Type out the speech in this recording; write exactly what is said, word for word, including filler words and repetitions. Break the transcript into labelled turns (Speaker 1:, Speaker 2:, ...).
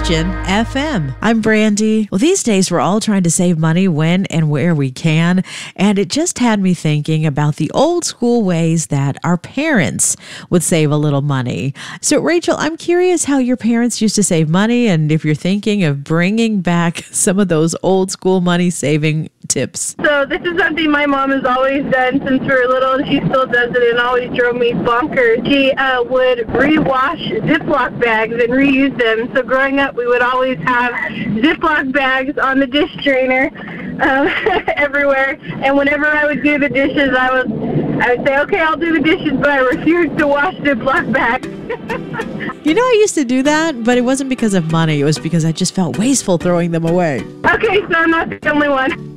Speaker 1: Christian F M. I'm Brandy. Well, these days we're all trying to save money when and where we can, and it just had me thinking about the old school ways that our parents would save a little money. So, Rachel, I'm curious how your parents used to save money and if you're thinking of bringing back some of those old school money saving tips.
Speaker 2: So this is something my mom has always done since we were little, and she still does it and always drove me bonkers. She uh, would re-wash Ziploc bags and reuse them. So growing up, we would always have Ziploc bags on the dish drainer um, everywhere. And whenever I would do the dishes, I would, I would say, okay, I'll do the dishes, but I refuse to wash Ziploc bags.
Speaker 1: You know, I used to do that, but it wasn't because of money. It was because I just felt wasteful throwing them away.
Speaker 2: Okay, so I'm not the only one.